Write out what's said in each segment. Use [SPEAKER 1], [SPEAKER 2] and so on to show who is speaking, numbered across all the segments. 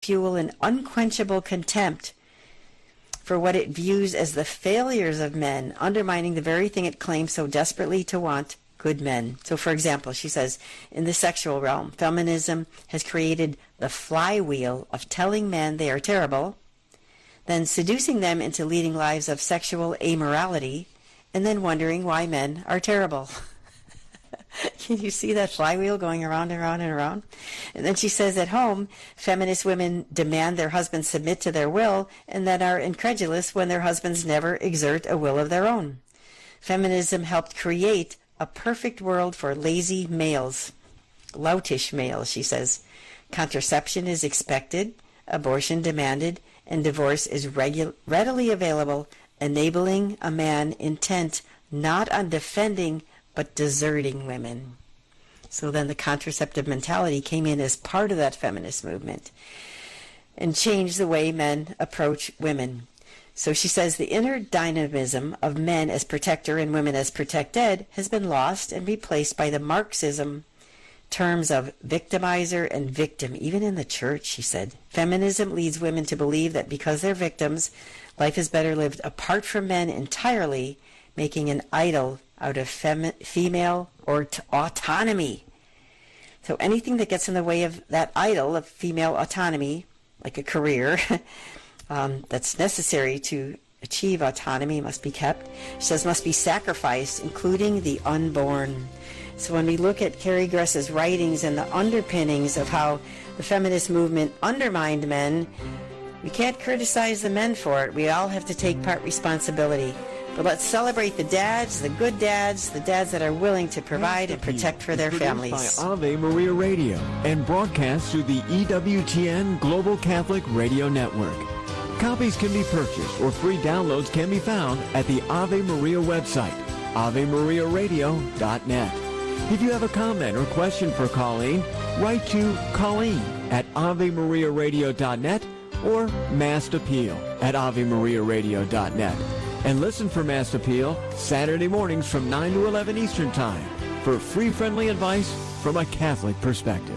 [SPEAKER 1] fuel an unquenchable contempt for what it views as the failures of men, undermining the very thing it claims so desperately to want, good men. So, for example, she says, in the sexual realm, feminism has created the flywheel of telling men they are terrible, then seducing them into leading lives of sexual amorality, and then wondering why men are terrible. Can you see that flywheel going around and around and around? And then she says, at home, feminist women demand their husbands submit to their will and then are incredulous when their husbands never exert a will of their own. Feminism helped create a perfect world for lazy males, loutish males, she says. Contraception is expected, abortion demanded, and divorce is readily available, enabling a man intent not on defending but deserting women. So then the contraceptive mentality came in as part of that feminist movement and changed the way men approach women. So she says the inner dynamism of men as protector and women as protected has been lost and replaced by the Marxism terms of victimizer and victim, even in the church, she said. Feminism leads women to believe that because they're victims, life is better lived apart from men entirely, making an idol out of female or autonomy. So anything that gets in the way of that idol of female autonomy, like a career, that's necessary to achieve autonomy, must be kept. She says must be sacrificed, including the unborn. So when we look at Carrie Gress's writings and the underpinnings of how the feminist movement undermined men, we can't criticize the men for it. We all have to take part responsibility. But let's celebrate the dads, the good dads, the dads that are willing to provide and protect for their families.
[SPEAKER 2] By Ave Maria Radio and broadcast through the EWTN Global Catholic Radio Network. Copies can be purchased or free downloads can be found at the Ave Maria website, AveMariaRadio.net. If you have a comment or question for Colleen, write to Colleen at AveMariaRadio.net or Mass Appeal at AveMariaRadio.net. And listen for Mass Appeal Saturday mornings from 9 to 11 Eastern Time for free, friendly advice from a Catholic perspective.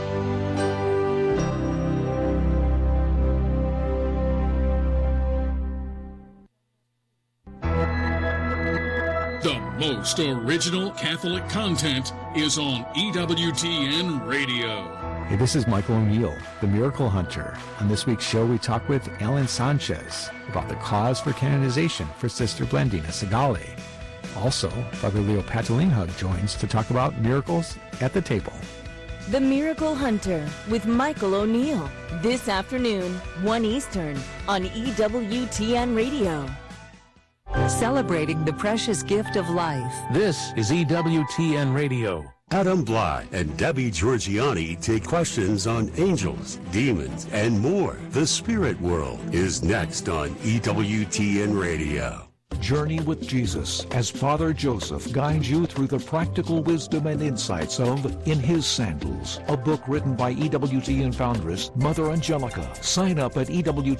[SPEAKER 3] The most original Catholic content is on EWTN Radio.
[SPEAKER 4] Hey, this is Michael O'Neill, the Miracle Hunter. On this week's show, we talk with Ellen Sanchez about the cause for canonization for Sister Blandina Segali. Also, Father Leo Patalinghug joins to talk about miracles at the table.
[SPEAKER 5] The Miracle Hunter with Michael O'Neill. This afternoon, 1 Eastern, on EWTN Radio. Celebrating the precious gift of life.
[SPEAKER 6] This is EWTN Radio.
[SPEAKER 7] Adam Bly and Debbie Georgiani take questions on angels, demons, and more. The Spirit World is next on EWTN Radio.
[SPEAKER 8] Journey with Jesus as Father Joseph guides you through the practical wisdom and insights of In His Sandals, a book written by EWTN foundress Mother Angelica. Sign up at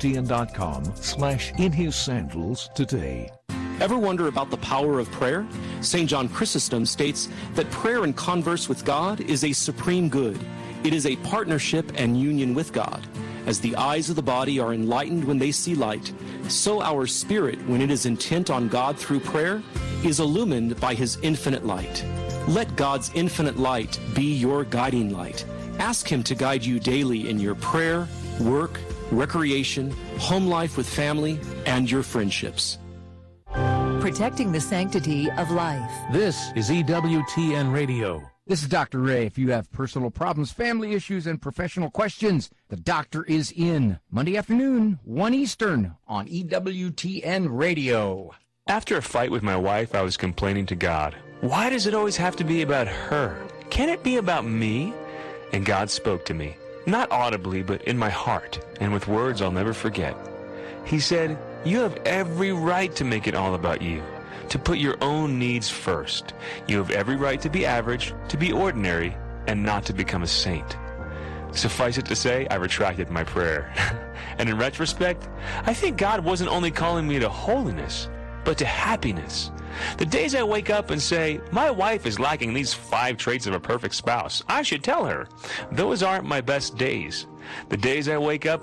[SPEAKER 8] EWTN.com/InHisSandals today.
[SPEAKER 9] Ever wonder about the power of prayer? St. John Chrysostom states that prayer and converse with God is a supreme good. It is a partnership and union with God. As the eyes of the body are enlightened when they see light, so our spirit, when it is intent on God through prayer, is illumined by His infinite light. Let God's infinite light be your guiding light. Ask Him to guide you daily in your prayer, work, recreation, home life with family, and your friendships.
[SPEAKER 5] Protecting the sanctity of life.
[SPEAKER 6] This is EWTN Radio.
[SPEAKER 10] This is Dr. Ray. If you have personal problems, family issues, and professional questions, the doctor is in. Monday afternoon, 1 Eastern, on EWTN Radio.
[SPEAKER 11] After a fight with my wife, I was complaining to God. Why does it always have to be about her? Can it be about me? And God spoke to me. Not audibly, but in my heart, and with words I'll never forget. He said, "You have every right to make it all about you, to put your own needs first. You have every right to be average, to be ordinary, and not to become a saint." Suffice it to say, I retracted my prayer. And in retrospect, I think God wasn't only calling me to holiness, but to happiness. The days I wake up and say, my wife is lacking these 5 traits of a perfect spouse, I should tell her. Those aren't my best days. The days I wake up